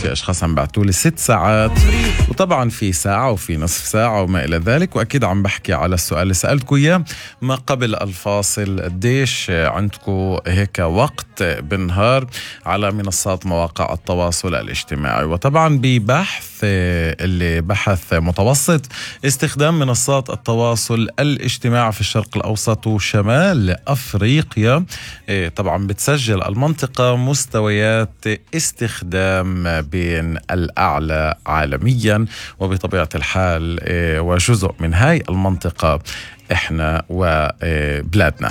في أشخاص عم بعتوا لي 6 ساعات، وطبعا في ساعة وفي نصف ساعة وما إلى ذلك. وأكيد عم بحكي على السؤال اللي سألتكم إياه ما قبل الفاصل، قديش عندكم هيك وقت بالنهار على منصات مواقع التواصل الاجتماعي. وطبعا ببحث اللي بحث متوسط استخدام منصات التواصل الاجتماعي في الشرق الأوسط وشمال أفريقيا، طبعا بتسجل المنطقة مستويات استخدام بين الأعلى عالميا. وبطبيعة الحال وجزء من هاي المنطقة إحنا وبلادنا.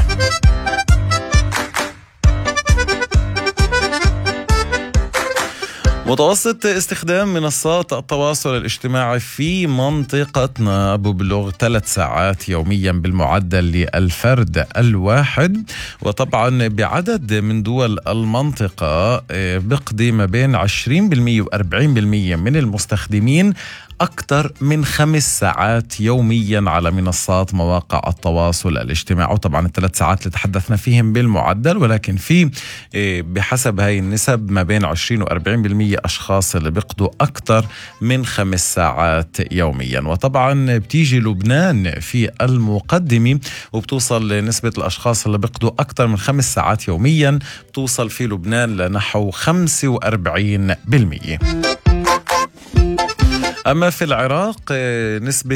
متوسط استخدام منصات التواصل الاجتماعي في منطقتنا ببلغ 3 ساعات يوميا بالمعدل للفرد الواحد. وطبعا بعدد من دول المنطقة بقضي ما بين 20% و40% من المستخدمين أكثر من 5 ساعات يوميا على منصات مواقع التواصل الاجتماعي. وطبعا ال3 ساعات اللي تحدثنا فيهم بالمعدل، ولكن في بحسب هاي النسب ما بين 20 و40% أشخاص اللي بيقضوا أكثر من 5 ساعات يوميا. وطبعا بتيجي لبنان في المقدمة، وبتوصل نسبة الأشخاص اللي بيقضوا أكثر من 5 ساعات يوميا بتوصل في لبنان لنحو 45%. أما في العراق نسبة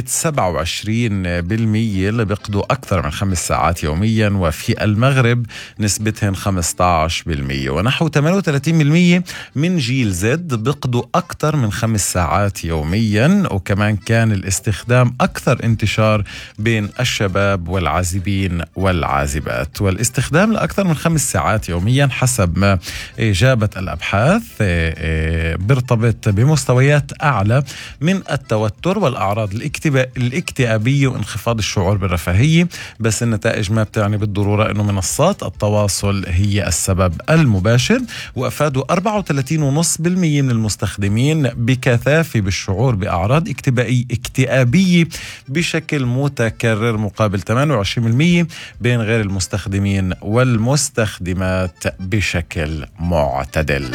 27% اللي بيقضوا أكثر من 5 ساعات يوميا، وفي المغرب نسبتهم 15%. ونحو 38% من جيل زد بيقضوا أكثر من 5 ساعات يوميا. وكمان كان الاستخدام أكثر انتشار بين الشباب والعازبين والعازبات. والاستخدام لأكثر من 5 ساعات يوميا حسب ما جابت الأبحاث بيرتبط بمستويات أعلى من التوتر والأعراض الاكتئابية وانخفاض الشعور بالرفاهية. بس النتائج ما بتعني بالضرورة أنه منصات التواصل هي السبب المباشر. وأفادوا 34.5% من المستخدمين بكثافة بالشعور بأعراض اكتئابية بشكل متكرر، مقابل 28% بين غير المستخدمين والمستخدمات بشكل معتدل.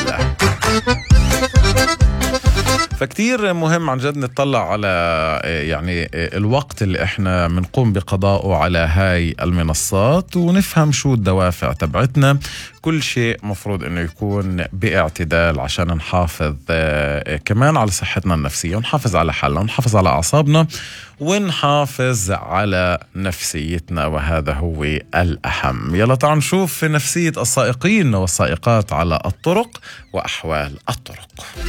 فكتير مهم عن جد نطلع على يعني الوقت اللي احنا منقوم بقضائه على هاي المنصات، ونفهم شو الدوافع تبعتنا. كل شيء مفروض انه يكون باعتدال عشان نحافظ كمان على صحتنا النفسية، ونحافظ على حالنا، ونحافظ على أعصابنا، ونحافظ على نفسيتنا، وهذا هو الأهم. يلا تعالوا نشوف نفسية السائقين والسائقات على الطرق وأحوال الطرق.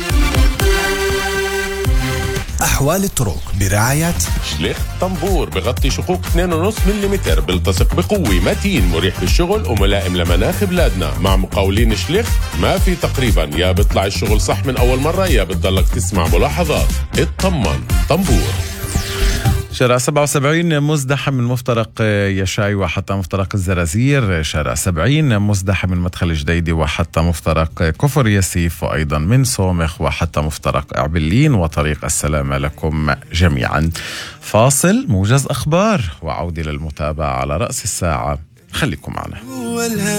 أحوال الطرق برعاية شليخ طنبور، بغطي شقوق 2.5 ملم، بيلتصق بقوة، متين، مريح بالشغل وملائم لمناخ بلادنا. مع مقاولين شليخ ما في تقريبا، يا بيطلع الشغل صح من أول مرة يا بتضلك تسمع ملاحظات. اطمن، طنبور. شارع 77 مزدحم من مفترق يشاي وحتى مفترق الزرازير. شارع 70 مزدحم من مدخل جديدي وحتى مفترق كفر ياسيف، وأيضا من صومخ وحتى مفترق إعبلين وطريق السلامة لكم جميعا. فاصل، موجز أخبار وعودة للمتابعة على رأس الساعة. خليكم معنا.